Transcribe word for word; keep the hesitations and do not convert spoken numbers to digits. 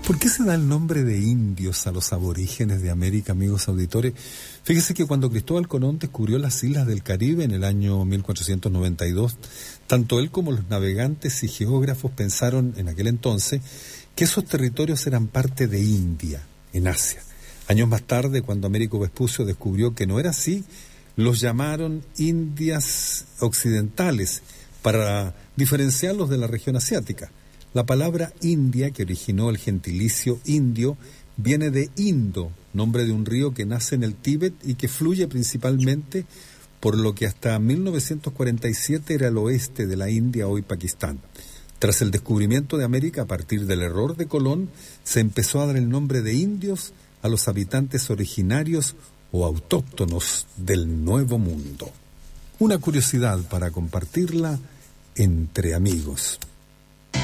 ¿Por qué se da el nombre de indios a los aborígenes de América, amigos auditores? Fíjese que cuando Cristóbal Colón descubrió las islas del Caribe en el año mil cuatrocientos noventa y dos, tanto él como los navegantes y geógrafos pensaron en aquel entonces que esos territorios eran parte de India, en Asia. Años más tarde, cuando Américo Vespucio descubrió que no era así, los llamaron Indias Occidentales para diferenciarlos de la región asiática. La palabra India, que originó el gentilicio indio, viene de Indo, nombre de un río que nace en el Tíbet y que fluye principalmente por lo que hasta mil novecientos cuarenta y siete era el oeste de la India, hoy Pakistán. Tras el descubrimiento de América, a partir del error de Colón, se empezó a dar el nombre de indios a los habitantes originarios o autóctonos del Nuevo Mundo. Una curiosidad para compartirla entre amigos.